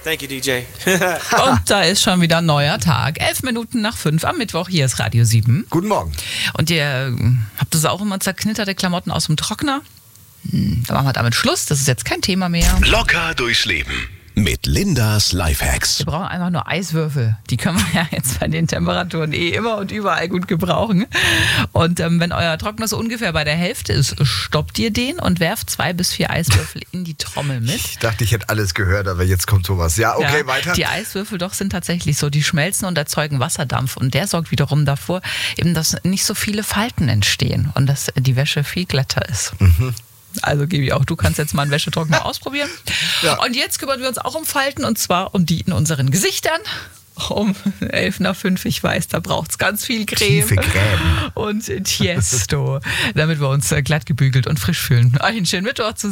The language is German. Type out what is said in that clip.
Thank you, DJ. Und da ist schon wieder ein neuer Tag. 11 Minuten nach 5 am Mittwoch. Hier ist Radio 7. Guten Morgen. Und ihr habt das auch immer zerknitterte Klamotten aus dem Trockner? Da machen wir damit Schluss. Das ist jetzt kein Thema mehr. Locker durchs Leben mit Lindas Lifehacks. Wir brauchen einfach nur Eiswürfel. Die können wir ja jetzt bei den Temperaturen immer und überall gut gebrauchen. Und wenn euer Trockner so ungefähr bei der Hälfte ist, stoppt ihr den und werft 2 bis 4 Eiswürfel in die Trommel mit. Ich dachte, ich hätte alles gehört, aber jetzt kommt sowas. Ja, okay, weiter. Die Eiswürfel doch sind tatsächlich so, die schmelzen und erzeugen Wasserdampf. Und der sorgt wiederum davor, eben, dass nicht so viele Falten entstehen und dass die Wäsche viel glatter ist. Also Gebi, auch du kannst jetzt mal einen Wäschetrockner ausprobieren. Ja. Und jetzt kümmern wir uns auch um Falten, und zwar um die in unseren Gesichtern. Um 11 nach 5, ich weiß, da braucht es ganz viel Creme. Tiefe Creme. Und Tiesto, damit wir uns glatt gebügelt und frisch fühlen. Einen schönen Mittwoch zusammen.